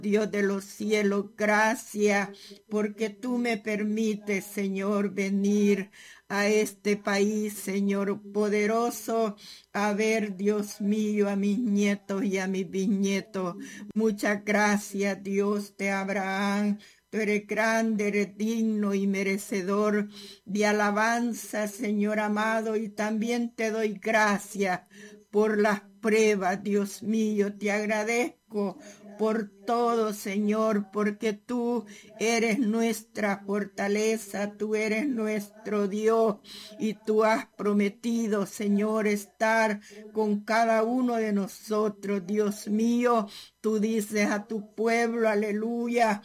Dios de los cielos, gracias porque tú me permites, Señor, venir a este país, Señor poderoso, a ver, Dios mío, a mis nietos y a mis bisnietos. Muchas gracias, Dios de Abraham. Tú eres grande, eres digno y merecedor de alabanza, Señor amado, y también te doy gracias por las pruebas, Dios mío. Te agradezco por todo, Señor, porque tú eres nuestra fortaleza, tú eres nuestro Dios y tú has prometido, Señor, estar con cada uno de nosotros, Dios mío. Tú dices a tu pueblo, aleluya,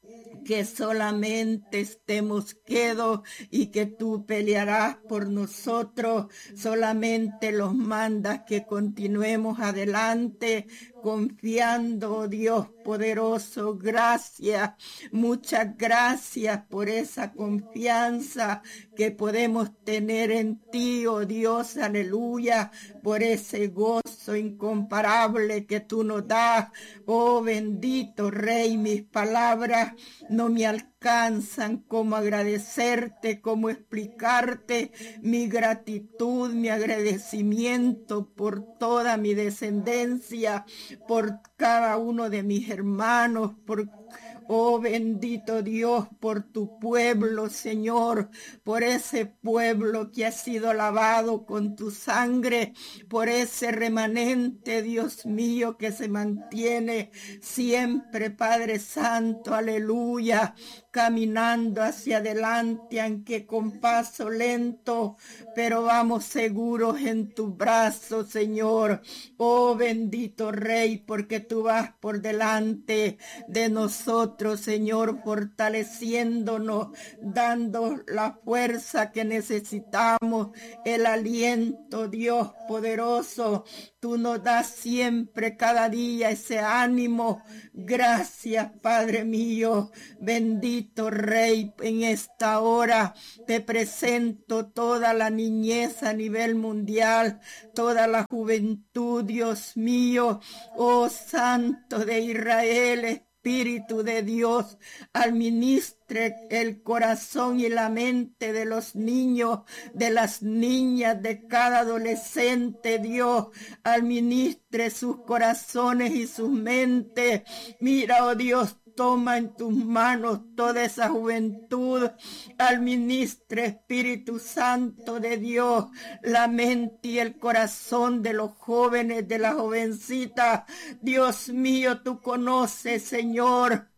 que solamente estemos quedos y que tú pelearás por nosotros. Solamente los mandas que continuemos adelante confiando, oh Dios poderoso. Gracias, muchas gracias por esa confianza que podemos tener en ti, oh Dios, aleluya, por ese gozo incomparable que tú nos das. Oh bendito Rey, mis palabras no me alcanzan como agradecerte, como explicarte mi gratitud, mi agradecimiento por toda mi descendencia, por cada uno de mis hermanos, por oh bendito Dios, por tu pueblo, Señor, por ese pueblo que ha sido lavado con tu sangre, por ese remanente, Dios mío, que se mantiene siempre, Padre Santo, aleluya, caminando hacia adelante, aunque con paso lento, pero vamos seguros en tus brazos, Señor. Oh bendito Rey, porque tú vas por delante de nosotros, Señor, fortaleciéndonos, dando la fuerza que necesitamos, el aliento, Dios poderoso. Tú nos das siempre, cada día, ese ánimo. Gracias, Padre mío. Bendito Rey, en esta hora te presento toda la niñez a nivel mundial, toda la juventud, Dios mío. Oh Santo de Israel, Espíritu de Dios, administre el corazón y la mente de los niños, de las niñas, de cada adolescente, Dios, administre sus corazones y sus mentes. Mira, oh Dios, toma en tus manos toda esa juventud, administre, Espíritu Santo de Dios, la mente y el corazón de los jóvenes, de las jovencitas. Dios mío, tú conoces, Señor,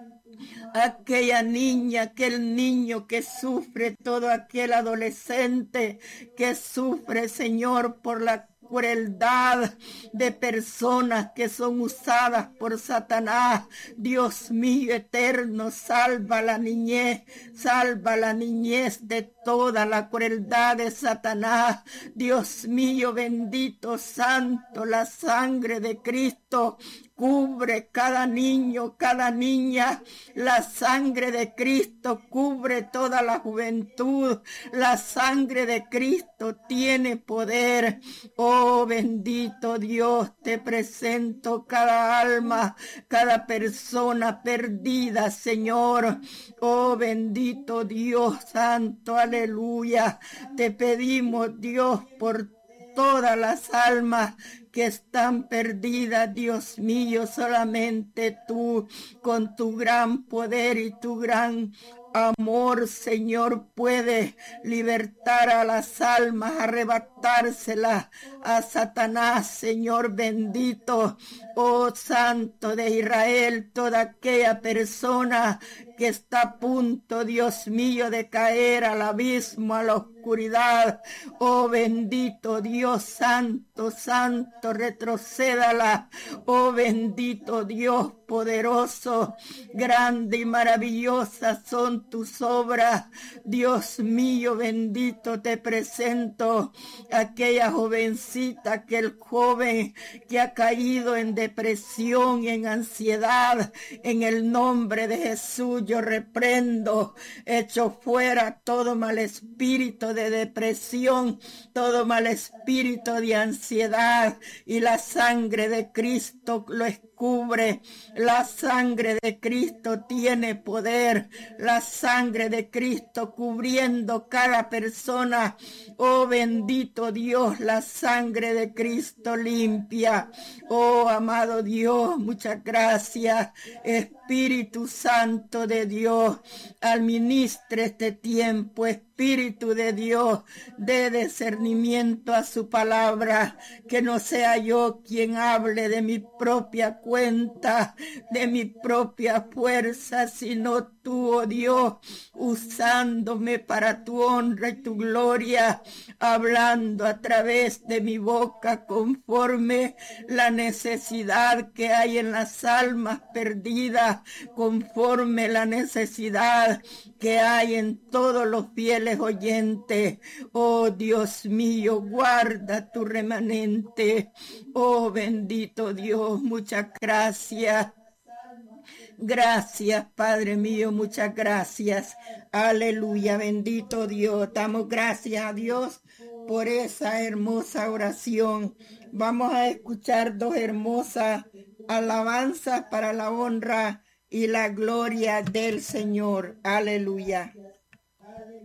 aquella niña, aquel niño que sufre, todo aquel adolescente que sufre, Señor, por la crueldad de personas que son usadas por Satanás. Dios mío eterno, salva la niñez de toda la crueldad de Satanás. Dios mío bendito, santo, la sangre de Cristo cubre cada niño, cada niña. La sangre de Cristo cubre toda la juventud. La sangre de Cristo tiene poder. Oh bendito Dios, te presento cada alma, cada persona perdida, Señor. Oh bendito Dios santo, aleluya. Te pedimos, Dios, por todas las almas que están perdidas, Dios mío. Solamente tú, con tu gran poder y tu gran amor, Señor, puede libertar a las almas, arrebatárselas a Satanás, Señor bendito. Oh Santo de Israel, toda aquella persona que está a punto, Dios mío, de caer al abismo, a la oscuridad. Oh bendito Dios santo, santo, retrocédala. Oh bendito Dios poderoso, grande y maravillosa son tus obras. Dios mío bendito, te presento aquella jovencita, aquel joven que ha caído en depresión y en ansiedad. En el nombre de Jesús yo reprendo, echo fuera todo mal espíritu de depresión, todo mal espíritu de ansiedad, y la sangre de Cristo lo cubre. La sangre de Cristo tiene poder. La sangre de Cristo cubriendo cada persona. Oh bendito Dios, la sangre de Cristo limpia. Oh amado Dios, muchas gracias. Espíritu Santo de Dios, administre este tiempo. Espíritu de Dios, dé discernimiento a su palabra, que no sea yo quien hable de mi propia cuenta, de mi propia fuerza, sino tú, oh Dios, usándome para tu honra y tu gloria, hablando a través de mi boca conforme la necesidad que hay en las almas perdidas, conforme la necesidad que hay en todos los fieles oyentes. Oh Dios mío, guarda tu remanente. Oh bendito Dios, muchas gracias. Gracias, Padre mío, muchas gracias. Aleluya, bendito Dios. Damos gracias a Dios por esa hermosa oración. Vamos a escuchar dos hermosas alabanzas para la honra y la gloria del Señor. Aleluya.